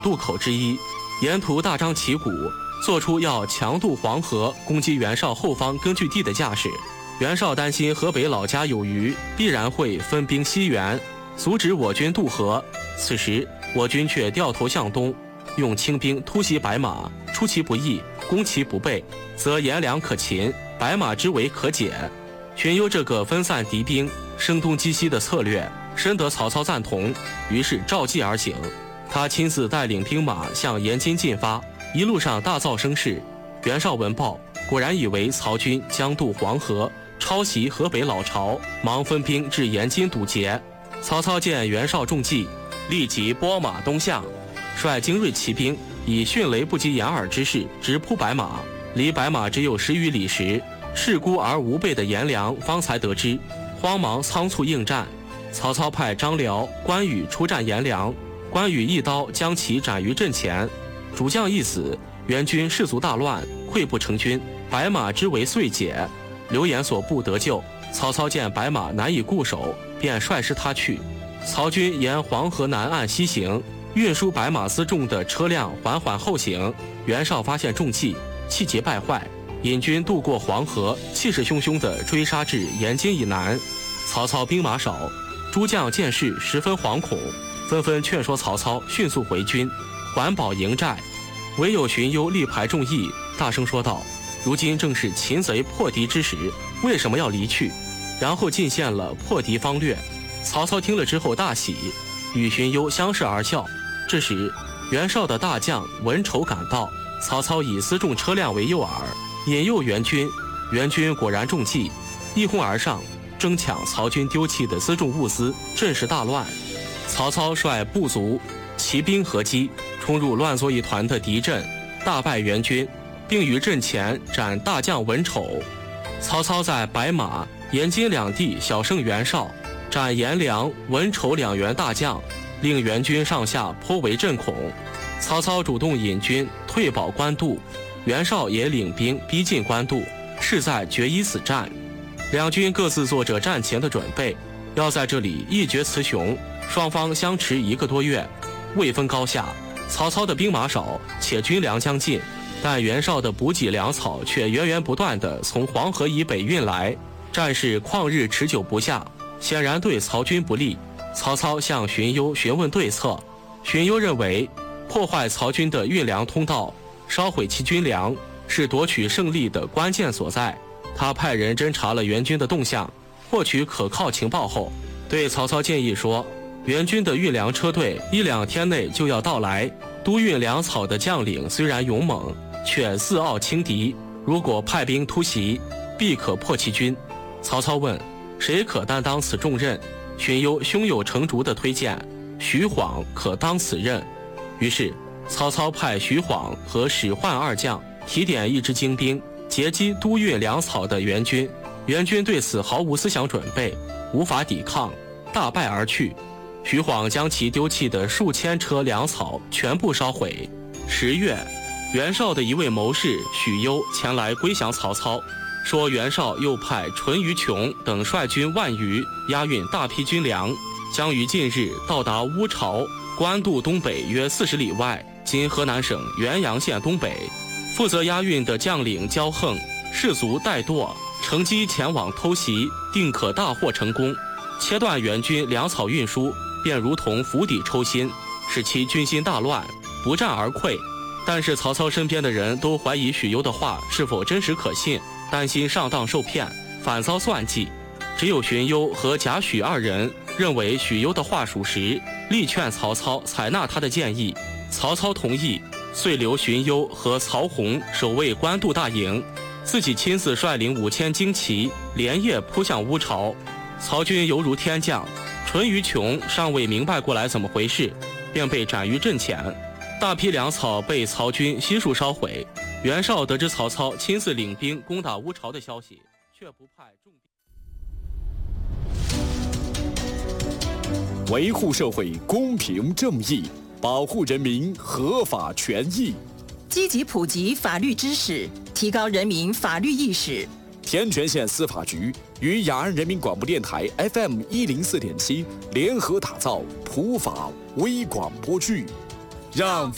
渡口之一，沿途大张旗鼓，做出要强渡黄河、攻击袁绍后方根据地的架势。袁绍担心河北老家有余，必然会分兵西援，阻止我军渡河。此时我军却掉头向东，用轻兵突袭白马，出其不意，攻其不备，则颜良可擒，白马之围可解。荀攸这个分散敌兵、声东击西的策略，深得曹操赞同，于是召计而行。他亲自带领兵马向延津进发，一路上大噪声势。袁绍闻报，果然以为曹军将渡黄河，抄袭河北老巢，忙分兵至延津堵截。曹操见袁绍中计，立即拨马东向，率精锐骑兵以迅雷不及掩耳之势直扑白马。离白马只有10余里时，势孤而无备的颜良方才得知，慌忙仓促应战。曹操派张辽、关羽出战颜良，关羽一刀将其斩于阵前，主将一死，援军士卒大乱，溃不成军，白马之围遂解。刘演所部得救，曹操见白马难以固守，便率师他去。曹军沿黄河南岸西行，运输白马辎重的车辆缓缓后行。袁绍发现中计，气急败坏，引军渡过黄河，气势汹汹地追杀至延津以南。曹操兵马少，诸将见势十分惶恐，纷纷劝说曹操迅速回军，缓保营寨。唯有荀攸力排众议，大声说道：如今正是擒贼破敌之时，为什么要离去？然后进献了破敌方略。曹操听了之后大喜，与荀攸相视而笑。这时袁绍的大将文丑赶到，曹操以辎重车辆为诱饵，引诱援军。援军果然中计，一哄而上，争抢曹军丢弃的辎重物资，阵势大乱。曹操率部族、骑兵合击，冲入乱作一团的敌阵，大败援军，并于阵前斩大将文丑。曹操在白马、延津两地小胜袁绍，斩颜良、文丑2员大将，令援军上下颇为震恐。曹操主动引军退保官渡，袁绍也领兵逼近官渡，势在决一死战。两军各自做着战前的准备，要在这里一决雌雄。双方相持1个多月，未分高下。曹操的兵马少，且军粮将尽，但袁绍的补给粮草却源源不断地从黄河以北运来，战事旷日持久不下，显然对曹军不利。曹操向荀攸询问对策，荀攸认为破坏曹军的运粮通道，烧毁其军粮，是夺取胜利的关键所在。他派人侦察了援军的动向，获取可靠情报后，对曹操建议说，援军的运粮车队1-2天内就要到来，督运粮草的将领虽然勇猛，却自傲轻敌，如果派兵突袭，必可破其军。曹操问，谁可担当此重任？荀攸胸有成竹地推荐徐晃可当此任。于是曹操派徐晃和史涣2将提点1支精兵，截击督运粮草的援军。援军对此毫无思想准备，无法抵抗，大败而去。徐晃将其丢弃的数千车粮草全部烧毁。10月，袁绍的一位谋士许攸前来归降曹操，说袁绍又派淳于琼等率军万余，押运大批军粮，将于近日到达乌巢，官渡东北约40里外，今河南省原阳县东北。负责押运的将领焦横，士卒怠惰，乘机前往偷袭，定可大获成功。切断援军粮草运输，便如同釜底抽薪，使其军心大乱，不战而溃。但是曹操身边的人都怀疑许攸的话是否真实可信，担心上当受骗，反遭算计。只有荀攸和贾诩2人认为许攸的话属实，力劝曹操采纳他的建议。曹操同意，遂留荀攸和曹洪守卫官渡大营，自己亲自率领5000精骑，连夜扑向乌巢。曹军犹如天降，淳于琼尚未明白过来怎么回事，便被斩于阵前。大批粮草被曹军悉数烧毁。袁绍得知曹操亲自领兵攻打乌巢的消息，却不派重兵。维护社会公平正义，保护人民合法权益， 积极普及法律知识，提高人民法律意识。 天全县司法局与雅安人民广播电台 FM 104.7联合打造普法微广播剧，让